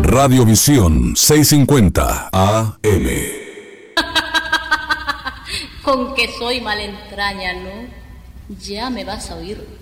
Radiovisión 650 AM. Con que soy malentraña, ¿no? Ya me vas a oír.